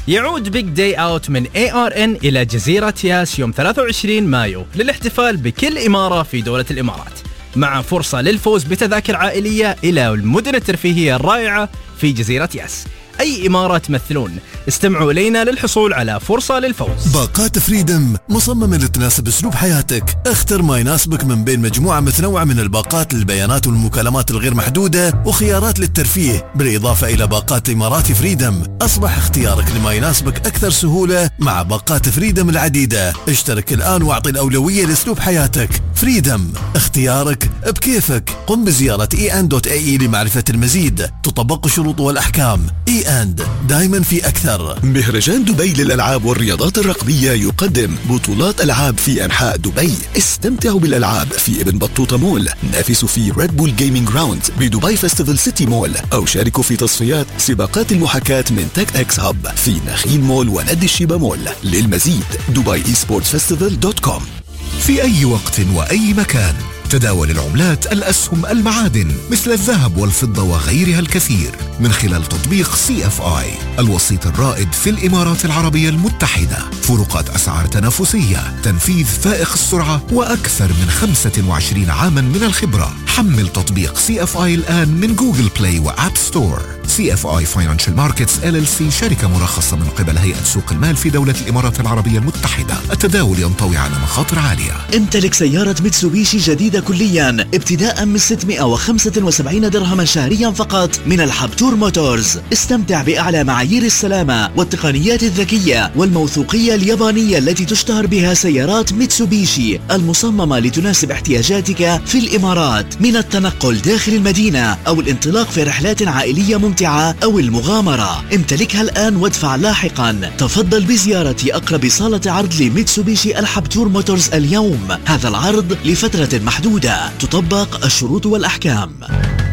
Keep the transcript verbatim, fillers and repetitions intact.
يعود بيج داي اوت من إيه آر إن إلى جزيرة ياس يوم ثلاثة وعشرين مايو للاحتفال بكل إمارة في دولة الإمارات، مع فرصة للفوز بتذاكر عائلية إلى المدن الترفيهية الرائعة في جزيرة ياس. أي إمارة تمثلون؟ استمعوا إلينا للحصول على فرصة للفوز. باقات فريدم مصممة لتناسب أسلوب حياتك. اختر ما يناسبك من بين مجموعة متنوعة من الباقات للبيانات والمكالمات الغير محدودة وخيارات للترفيه، بالإضافة إلى باقات إمارات فريدم. أصبح اختيارك لما يناسبك أكثر سهولة مع باقات فريدم العديدة. اشترك الآن واعطي الأولوية لأسلوب حياتك. فريدم، اختيارك بكيفك. قم بزيارة إي أن دوت إيه إي لمعرفة المزيد. تطبق الشروط والأحكام. إي أن دائما في أكثر. مهرجان دبي للألعاب والرياضات الرقمية يقدم بطولات ألعاب في أنحاء دبي. استمتعوا بالألعاب في ابن بطوطة مول، نافسوا في ريد بول جيمنج جراوند بدبي فيستيفال سيتي مول، أو شاركوا في تصفيات سباقات المحاكاة من تك اكس هاب في نخيل مول ونادي الشيبا مول. للمزيد دبي اي سبورتس فيستيفال دوت كوم. في أي وقت وأي مكان تداول العملات، الأسهم، المعادن مثل الذهب والفضة وغيرها الكثير من خلال تطبيق سي اف آي، الوسيط الرائد في الإمارات العربية المتحدة. فروقات أسعار تنافسية، تنفيذ فائق السرعة، وأكثر من خمسة وعشرين عاما من الخبرة. حمل تطبيق سي اف آي الآن من جوجل بلاي وآب ستور. سي اف آي Financial Markets إل إل سي شركة مرخصة من قبل هيئة سوق المال في دولة الإمارات العربية المتحدة. التداول ينطوي على مخاطر عالية. امتلك سيارة ميتسوبيشي جديدة كليا ابتداء من ستمائة وخمسة وسبعين درهما شهريا فقط من الحبتور موتورز. استمتع بأعلى معايير السلامة والتقنيات الذكية والموثوقية اليابانية التي تشتهر بها سيارات ميتسوبيشي، المصممة لتناسب احتياجاتك في الإمارات، من التنقل داخل المدينة أو الانطلاق في رحلات عائلية ممتعة أو المغامرة. امتلكها الآن وادفع لاحقا. تفضل بزيارة أقرب صالة عرض لميتسوبيشي الحبتور موتورز اليوم. هذا العرض لفترة محدودة، تطبق الشروط والأحكام.